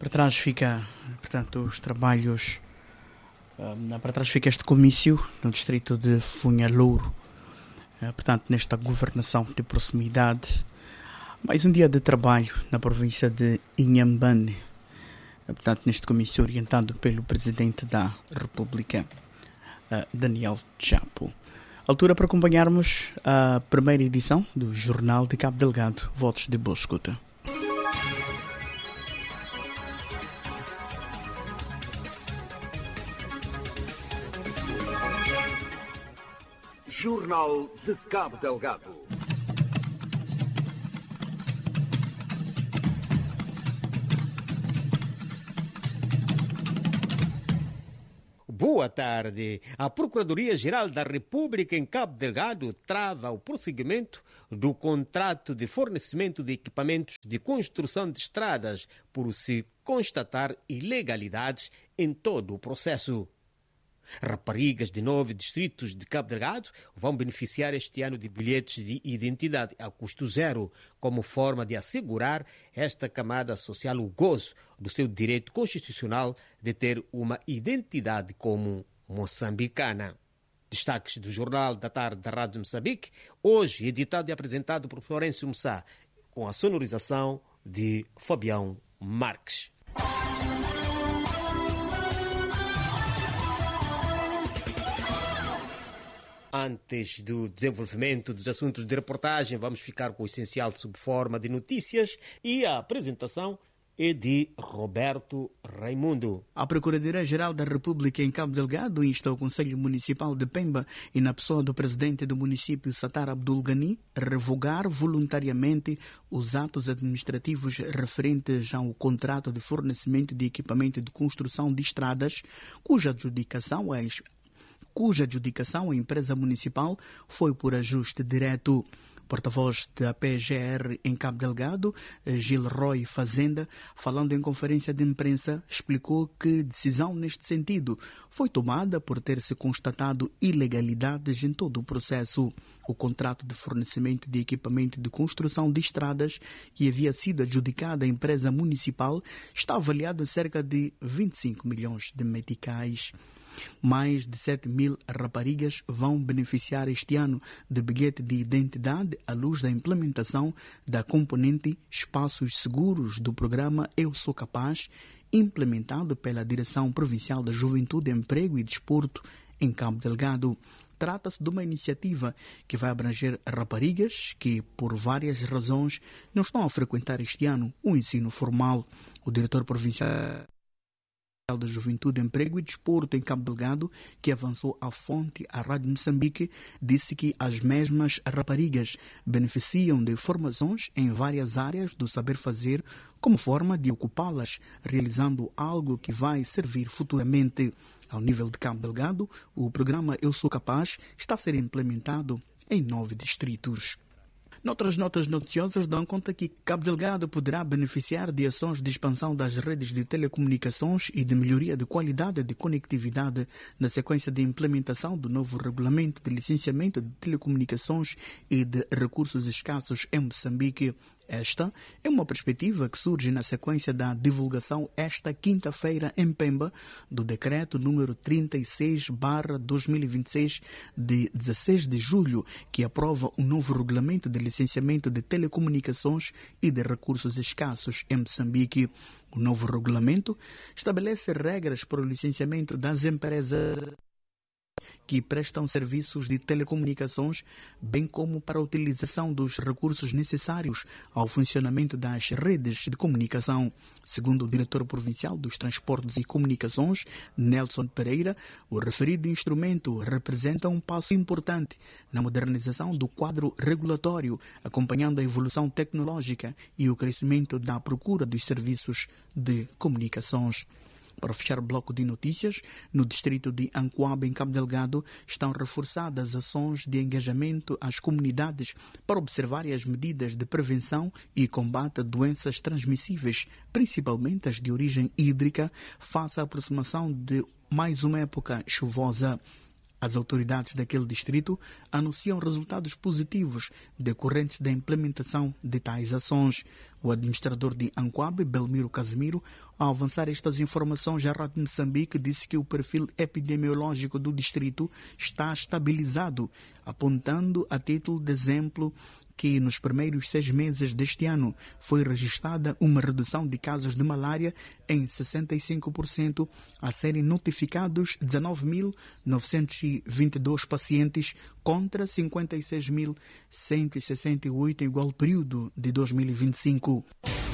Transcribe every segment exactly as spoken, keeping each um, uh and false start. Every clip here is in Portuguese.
Para trás fica, portanto, os trabalhos, uh, para trás fica este comício no distrito de Funhalouro, uh, portanto, nesta governação de proximidade. Mais um dia de trabalho na província de Inhambane, uh, portanto, neste comício orientado pelo Presidente da República, uh, Daniel Chapo. Altura para acompanharmos a primeira edição do Jornal de Cabo Delgado. Votos de boa escuta. Jornal de Cabo Delgado. Boa tarde. A Procuradoria-Geral da República em Cabo Delgado trava o prosseguimento do contrato de fornecimento de equipamentos de construção de estradas por se constatar ilegalidades em todo o processo. Raparigas de nove distritos de Cabo Delgado vão beneficiar este ano de bilhetes de identidade a custo zero, como forma de assegurar esta camada social o gozo do seu direito constitucional de ter uma identidade como moçambicana. Destaques do Jornal da Tarde da Rádio Moçambique, hoje editado e apresentado por Florencio Mussá, com a sonorização de Fabião Marques. Antes do desenvolvimento dos assuntos de reportagem, vamos ficar com o essencial sob forma de notícias e a apresentação é de Roberto Raimundo. A Procuradoria-Geral da República em Cabo Delgado insta o Conselho Municipal de Pemba e na pessoa do presidente do município, Satar Abdul Ghani, revogar voluntariamente os atos administrativos referentes ao contrato de fornecimento de equipamento de construção de estradas, cuja adjudicação é cuja adjudicação à empresa municipal foi por ajuste direto. Porta-voz da P G R em Cabo Delgado, Gilroy Fazenda, falando em conferência de imprensa, explicou que decisão neste sentido foi tomada por ter-se constatado ilegalidades em todo o processo. O contrato de fornecimento de equipamento de construção de estradas, que havia sido adjudicado à empresa municipal, está avaliado em cerca de vinte e cinco milhões de meticais. Mais de sete mil raparigas vão beneficiar este ano de bilhete de identidade à luz da implementação da componente Espaços Seguros do programa Eu Sou Capaz, implementado pela Direção Provincial da Juventude, Emprego e Desporto em Cabo Delgado. Trata-se de uma iniciativa que vai abranger raparigas que, por várias razões, não estão a frequentar este ano o ensino formal. O diretor provincial da Juventude, Emprego e Desporto em Cabo Delgado, que avançou à fonte à Rádio Moçambique, disse que as mesmas raparigas beneficiam de formações em várias áreas do saber fazer como forma de ocupá-las, realizando algo que vai servir futuramente. Ao nível de Cabo Delgado, o programa Eu Sou Capaz está a ser implementado em nove distritos. Noutras notas noticiosas dão conta que Cabo Delgado poderá beneficiar de ações de expansão das redes de telecomunicações e de melhoria de qualidade de conectividade na sequência de implementação do novo regulamento de licenciamento de telecomunicações e de recursos escassos em Moçambique. Esta é uma perspectiva que surge na sequência da divulgação esta quinta-feira em Pemba do decreto número trinta e seis barra dois mil e vinte e seis de dezesseis de julho, que aprova um novo regulamento de licenciamento de telecomunicações e de recursos escassos em Moçambique. O novo regulamento estabelece regras para o licenciamento das empresas que prestam serviços de telecomunicações, bem como para a utilização dos recursos necessários ao funcionamento das redes de comunicação. Segundo o diretor provincial dos Transportes e Comunicações, Nelson Pereira, o referido instrumento representa um passo importante na modernização do quadro regulatório, acompanhando a evolução tecnológica e o crescimento da procura dos serviços de comunicações. Para fechar o bloco de notícias, no distrito de Ancoaba, em Cabo Delgado, estão reforçadas ações de engajamento às comunidades para observarem as medidas de prevenção e combate a doenças transmissíveis, principalmente as de origem hídrica, face à aproximação de mais uma época chuvosa. As autoridades daquele distrito anunciam resultados positivos decorrentes da implementação de tais ações. O administrador de Ancoabe, Belmiro Casimiro, ao avançar estas informações à Rádio Moçambique, disse que o perfil epidemiológico do distrito está estabilizado, apontando a título de exemplo que nos primeiros seis meses deste ano foi registrada uma redução de casos de malária em sessenta e cinco por cento, a serem notificados dezenove mil novecentos e vinte e dois pacientes contra cinquenta e seis mil cento e sessenta e oito em igual período de dois mil e vinte e cinco.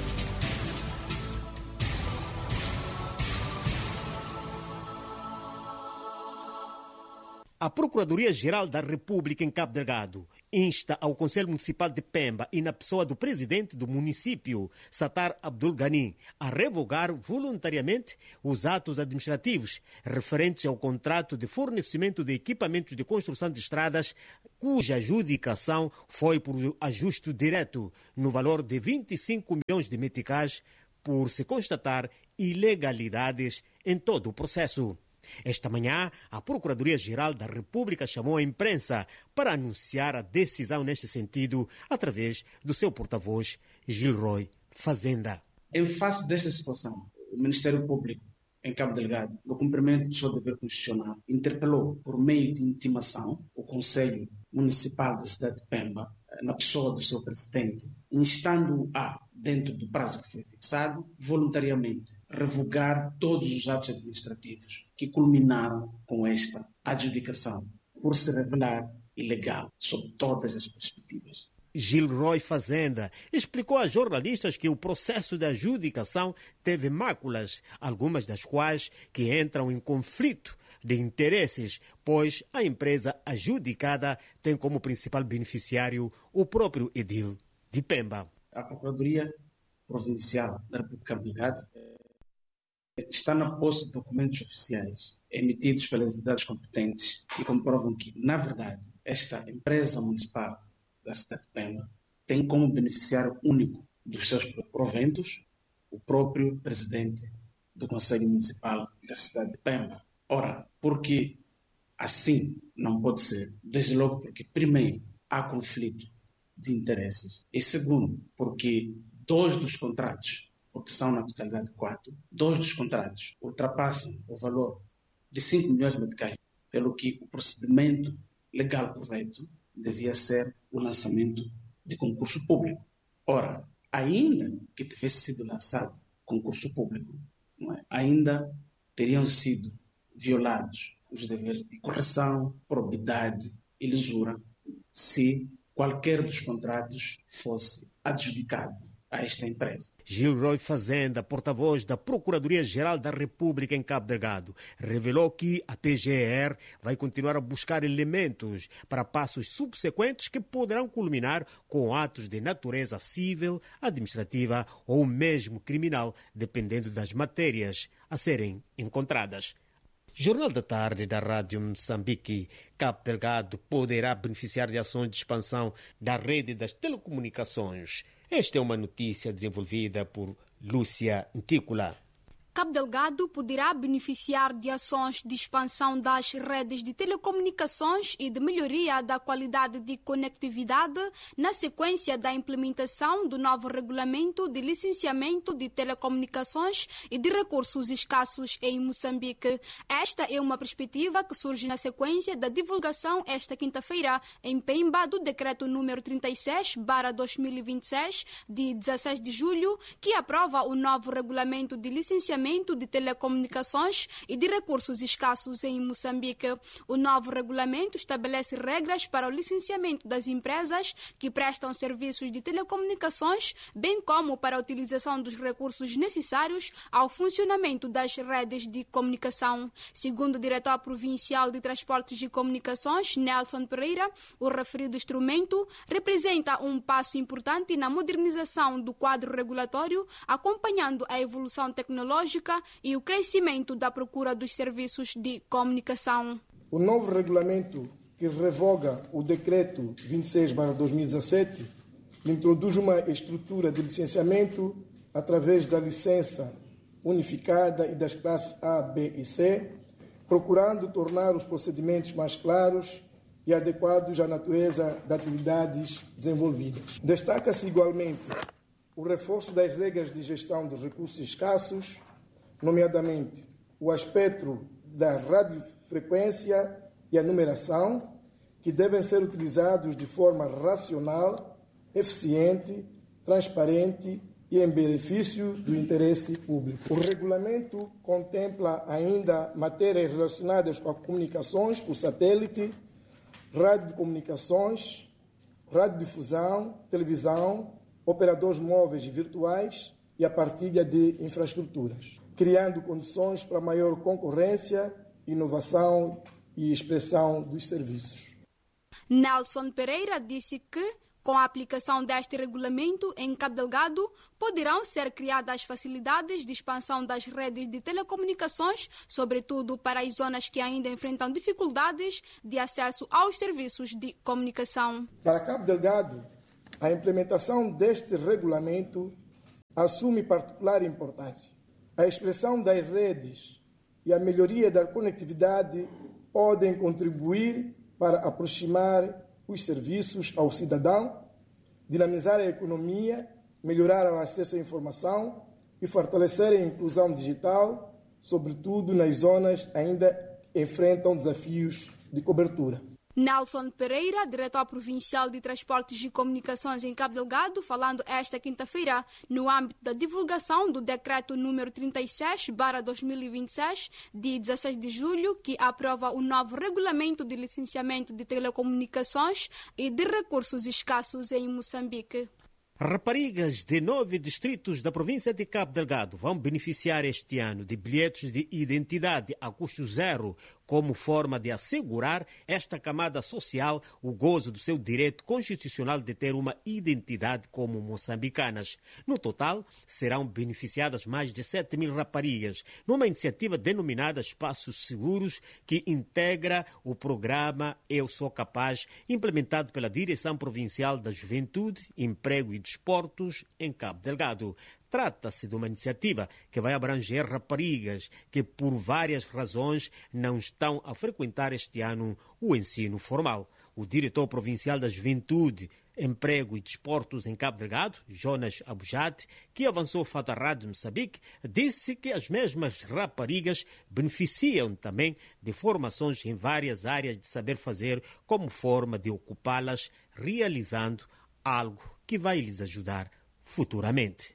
A Procuradoria-Geral da República em Cabo Delgado insta ao Conselho Municipal de Pemba e na pessoa do presidente do município, Satar Abdul Ghani, a revogar voluntariamente os atos administrativos referentes ao contrato de fornecimento de equipamentos de construção de estradas, cuja adjudicação foi por ajuste direto no valor de vinte e cinco milhões de meticais, por se constatar ilegalidades em todo o processo. Esta manhã, a Procuradoria-Geral da República chamou a imprensa para anunciar a decisão neste sentido através do seu porta-voz, Gilroy Fazenda. Em face desta situação, o Ministério Público em Cabo Delgado, no cumprimento do seu dever constitucional, interpelou por meio de intimação o Conselho Municipal da cidade de Pemba, na pessoa do seu presidente, instando-o a, dentro do prazo que foi fixado, voluntariamente revogar todos os atos administrativos que culminaram com esta adjudicação, por se revelar ilegal sob todas as perspectivas. Gilroy Fazenda explicou a jornalistas que o processo de adjudicação teve máculas, algumas das quais que entram em conflito de interesses, pois a empresa adjudicada tem como principal beneficiário o próprio edil de Pemba. A Procuradoria Provincial da República de Cabo Delgado está na posse de documentos oficiais emitidos pelas entidades competentes que comprovam que, na verdade, esta empresa municipal da cidade de Pemba tem como beneficiário único dos seus proventos o próprio presidente do Conselho Municipal da cidade de Pemba. Ora, porque assim não pode ser, desde logo porque, primeiro, há conflito de interesses e, segundo, porque dois dos contratos, porque são na totalidade quatro, dois dos contratos ultrapassam o valor de cinco milhões de meticais, pelo que o procedimento legal correto devia ser o lançamento de concurso público. Ora, ainda que tivesse sido lançado concurso público, não é? Ainda teriam sido violados os deveres de correção, probidade e lisura se qualquer dos contratos fosse adjudicado a esta empresa. Gilroy Fazenda, porta-voz da Procuradoria-Geral da República em Cabo Delgado, revelou que a P G R vai continuar a buscar elementos para passos subsequentes que poderão culminar com atos de natureza civil, administrativa ou mesmo criminal, dependendo das matérias a serem encontradas. Jornal da Tarde da Rádio Moçambique. Cabo Delgado poderá beneficiar de ações de expansão da rede das telecomunicações. Esta é uma notícia desenvolvida por Lúcia Ntícola. Cabo Delgado poderá beneficiar de ações de expansão das redes de telecomunicações e de melhoria da qualidade de conectividade na sequência da implementação do novo regulamento de licenciamento de telecomunicações e de recursos escassos em Moçambique. Esta é uma perspectiva que surge na sequência da divulgação esta quinta-feira em Pemba do decreto número trinta e seis barra dois mil e vinte e seis de dezesseis de julho, que aprova o novo regulamento de licenciamento de telecomunicações e de recursos escassos em Moçambique. O novo regulamento estabelece regras para o licenciamento das empresas que prestam serviços de telecomunicações, bem como para a utilização dos recursos necessários ao funcionamento das redes de comunicação. Segundo o diretor provincial de Transportes e Comunicações, Nelson Pereira, o referido instrumento representa um passo importante na modernização do quadro regulatório, acompanhando a evolução tecnológica e o crescimento da procura dos serviços de comunicação. O novo regulamento que revoga o decreto vinte e seis barra dois mil e dezassete introduz uma estrutura de licenciamento através da licença unificada e das classes A, B e C, procurando tornar os procedimentos mais claros e adequados à natureza das atividades desenvolvidas. Destaca-se igualmente o reforço das regras de gestão dos recursos escassos, nomeadamente o aspecto da radiofrequência e a numeração, que devem ser utilizados de forma racional, eficiente, transparente e em benefício do interesse público. O regulamento contempla ainda matérias relacionadas com as comunicações por satélite, radiocomunicações, radiodifusão, televisão, operadores móveis e virtuais e a partilha de infraestruturas, criando condições para maior concorrência, inovação e expressão dos serviços. Nelson Pereira disse que, com a aplicação deste regulamento em Cabo Delgado, poderão ser criadas facilidades de expansão das redes de telecomunicações, sobretudo para as zonas que ainda enfrentam dificuldades de acesso aos serviços de comunicação. Para Cabo Delgado, a implementação deste regulamento assume particular importância. A expressão das redes e a melhoria da conectividade podem contribuir para aproximar os serviços ao cidadão, dinamizar a economia, melhorar o acesso à informação e fortalecer a inclusão digital, sobretudo nas zonas que ainda enfrentam desafios de cobertura. Nelson Pereira, diretor provincial de Transportes e Comunicações em Cabo Delgado, falando esta quinta-feira no âmbito da divulgação do decreto número trinta e seis barra dois mil e vinte e seis, de dezesseis de julho, que aprova o novo regulamento de licenciamento de telecomunicações e de recursos escassos em Moçambique. Raparigas de nove distritos da província de Cabo Delgado vão beneficiar este ano de bilhetes de identidade a custo zero, como forma de assegurar esta camada social o gozo do seu direito constitucional de ter uma identidade como moçambicanas. No total, serão beneficiadas mais de sete mil raparigas, numa iniciativa denominada Espaços Seguros, que integra o programa Eu Sou Capaz, implementado pela Direção Provincial da Juventude, Emprego e Desportos em Cabo Delgado. Trata-se de uma iniciativa que vai abranger raparigas que, por várias razões, não estão a frequentar este ano o ensino formal. O diretor provincial da Juventude, Emprego e Desportos em Cabo Delgado, Jonas Abujate, que avançou fato à Rádio Moçambique, disse que as mesmas raparigas beneficiam também de formações em várias áreas de saber fazer como forma de ocupá-las, realizando algo que vai lhes ajudar futuramente.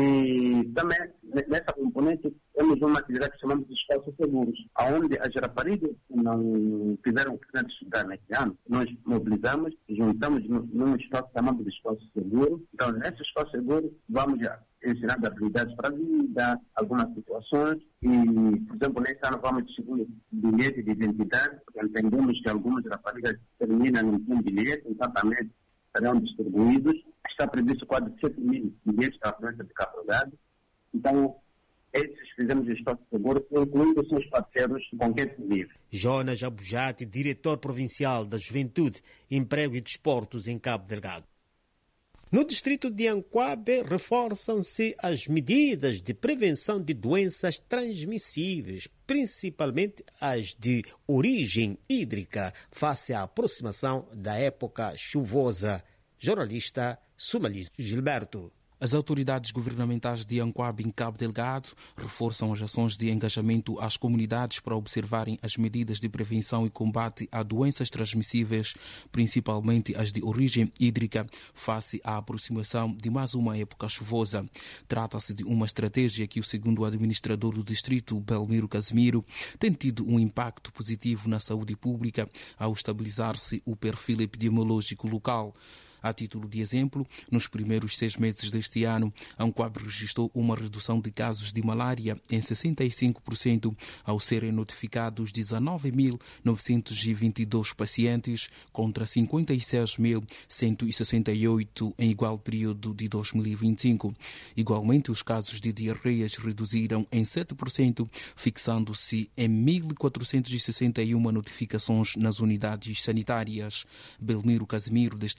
E também, nessa componente, temos uma atividade que chamamos de espaços seguros, onde as raparigas que não tiveram oportunidade de estudar neste ano, nós mobilizamos e juntamos num espaço chamado de espaço seguro. Então, nesse espaço seguro, vamos já ensinar habilidades para a vida, algumas situações, e, por exemplo, neste ano vamos distribuir bilhete de identidade, porque entendemos que algumas raparigas terminam não têm bilhete, então também serão distribuídos. Está previsto quase sete mil bilhetes para a província de Cabo Delgado. Então, esses fizemos o espaço seguro, incluindo os seus parceiros com quem se vive. Jonas Abujate, diretor provincial da Juventude, Emprego e Desportos em Cabo Delgado. No distrito de Anquabe, reforçam-se as medidas de prevenção de doenças transmissíveis, principalmente as de origem hídrica, face à aproximação da época chuvosa. Jornalista Sumalis Gilberto. As autoridades governamentais de Anquabe, em Cabo Delgado, reforçam as ações de engajamento às comunidades para observarem as medidas de prevenção e combate a doenças transmissíveis, principalmente as de origem hídrica, face à aproximação de mais uma época chuvosa. Trata-se de uma estratégia que, segundo o administrador do distrito, Belmiro Casimiro, tem tido um impacto positivo na saúde pública ao estabilizar-se o perfil epidemiológico local. A título de exemplo, nos primeiros seis meses deste ano, Anquabe registrou uma redução de casos de malária em sessenta e cinco por cento, ao serem notificados dezenove mil novecentos e vinte e dois pacientes, contra cinquenta e seis mil cento e sessenta e oito em igual período de dois mil e vinte e cinco. Igualmente, os casos de diarreias reduziram em sete por cento, fixando-se em mil quatrocentos e sessenta e uma notificações nas unidades sanitárias. Belmiro Casimiro destaca o impacto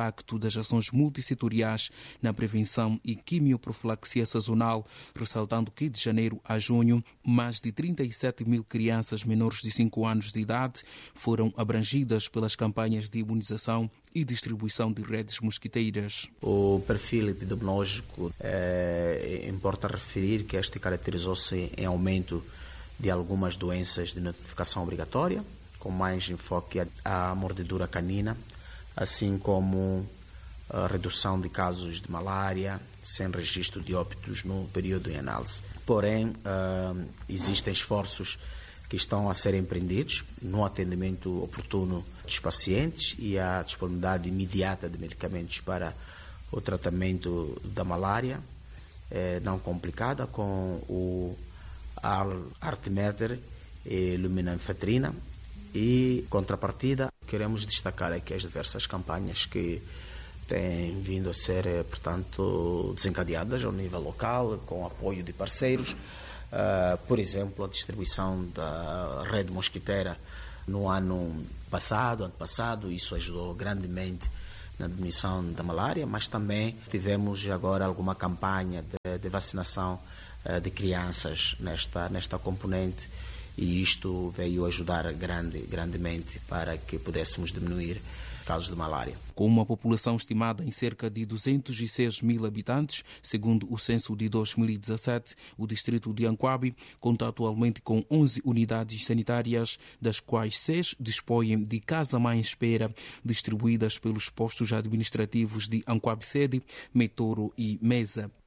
impacto das ações multissetoriais na prevenção e quimioprofilaxia sazonal, ressaltando que de janeiro a junho, mais de trinta e sete mil crianças menores de cinco anos de idade foram abrangidas pelas campanhas de imunização e distribuição de redes mosquiteiras. O perfil epidemiológico, é, importa referir que este caracterizou-se em aumento de algumas doenças de notificação obrigatória, com mais enfoque à mordedura canina, assim como a redução de casos de malária, sem registro de óbitos no período em análise. Porém, uh, existem esforços que estão a ser empreendidos no atendimento oportuno dos pacientes e a disponibilidade imediata de medicamentos para o tratamento da malária eh, não complicada, com o artemeter e luminanfetrina. E, contrapartida, queremos destacar aqui as diversas campanhas que têm vindo a ser, portanto, desencadeadas ao nível local, com apoio de parceiros. Uh, por exemplo, a distribuição da rede mosquiteira no ano passado, ano passado, isso ajudou grandemente na diminuição da malária, mas também tivemos agora alguma campanha de, de vacinação uh, de crianças nesta, nesta componente, e isto veio ajudar grande, grandemente para que pudéssemos diminuir casos de malária. Com uma população estimada em cerca de duzentos e seis mil habitantes, segundo o censo de dois mil e dezassete, o distrito de Anquabe conta atualmente com onze unidades sanitárias, das quais seis dispõem de casa-mãe espera, distribuídas pelos postos administrativos de Anquabe Sede, Metoro e Mesa.